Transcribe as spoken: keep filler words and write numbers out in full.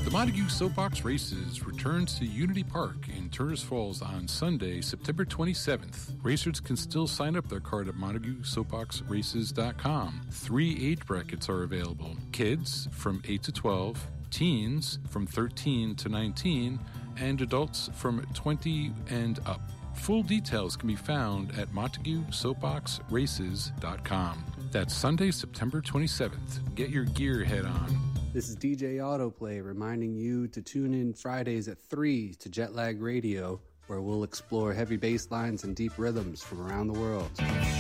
The Montague Soapbox Races returns to Unity Park in Turners Falls on Sunday, September twenty-seventh. Racers can still sign up their card at montague soapbox races dot com. Three age brackets are available. Kids from eight to twelve, teens from thirteen to nineteen, and adults from twenty and up. Full details can be found at montague soapbox races dot com. That's Sunday, September twenty-seventh. Get your gear head on. This is D J Autoplay reminding you to tune in Fridays at three to Jetlag Radio, where we'll explore heavy bass lines and deep rhythms from around the world.